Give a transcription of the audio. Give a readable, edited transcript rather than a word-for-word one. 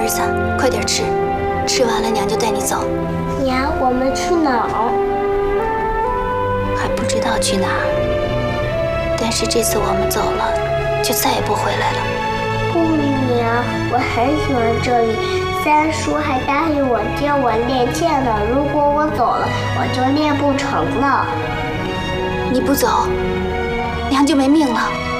儿子，快点吃，吃完了娘就带你走。 娘，我们去哪儿？ 还不知道去哪儿，但是这次我们走了，就再也不回来了。 不，娘，我很喜欢这里。三叔还答应我教我练剑呢，如果我走了，我就练不成了。 你不走，娘就没命了。